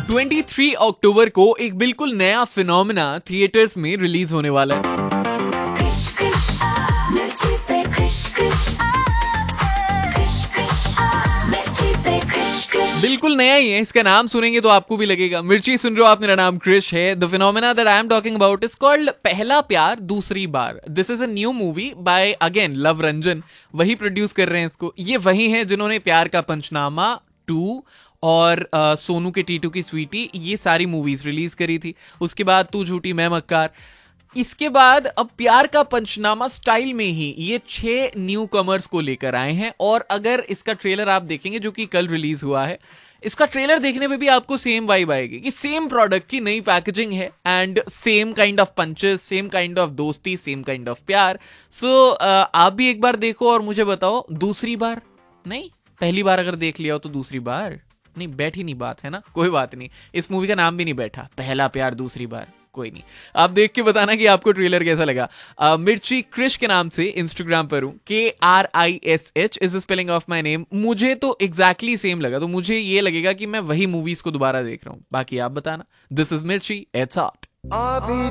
23 अक्टूबर को एक बिल्कुल नया फिनोमेना थिएटर्स में रिलीज होने वाला है। बिल्कुल नया ही है, इसका नाम सुनेंगे तो आपको भी लगेगा। मिर्ची सुन रहे हो आप, मेरा नाम क्रिश है। The phenomena that I am talking about is called पहला प्यार दूसरी बार। This is a new movie by again love Ranjan, वही प्रोड्यूस कर रहे हैं इसको। ये वही हैं जिन्होंने प्यार का पंचनामा 2 और सोनू के टीटू की स्वीटी, ये सारी मूवीज रिलीज करी थी। उसके बाद तू झूठी मैं मक्कार। इसके बाद अब प्यार का पंचनामा स्टाइल में ही ये 6 न्यू कमर्स को लेकर आए हैं। और अगर इसका ट्रेलर आप देखेंगे जो कि कल रिलीज हुआ है, इसका ट्रेलर देखने पे भी आपको सेम वाइब आएगी कि सेम प्रोडक्ट की नई पैकेजिंग है and same kind of punches, same kind of दोस्ती, सेम काइंड ऑफ प्यार। सो आप भी एक बार देखो और मुझे बताओ, दूसरी बार नहीं, पहली बार अगर देख लिया हो तो दूसरी बार नहीं बैठी, नहीं बात है ना, कोई बात नहीं। इस मूवी का नाम भी नहीं बैठा, पहला प्यार दूसरी बार, कोई नहीं। आप देख के बताना कि आपको ट्रेलर कैसा लगा। मिर्ची क्रिश के नाम से इंस्टाग्राम पर हूं, KRISH is spelling of my name. मुझे तो एग्जैक्टली सेम लगा, तो मुझे ये लगेगा कि मैं वही मूवीज को दोबारा देख रहा हूं। बाकी आप बताना। दिस इज मिर्ची, इट्स हॉट।